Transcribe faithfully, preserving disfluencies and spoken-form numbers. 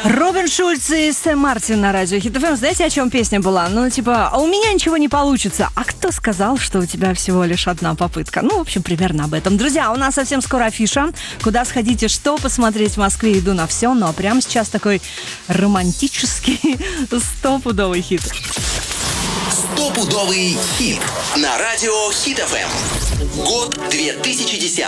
Робин Шульц и Сэм Мартин на радио Хит эф эм. Знаете, о чем песня была? Ну, типа, а у меня ничего не получится. А кто сказал, что у тебя всего лишь одна попытка? Ну, в общем, примерно об этом. Друзья, у нас совсем скоро афиша. Куда сходить и что посмотреть в Москве, иду на все. Ну, а прямо сейчас такой романтический стопудовый хит. Стопудовый хит на радио Хит эф эм. Год две тысячи десятый.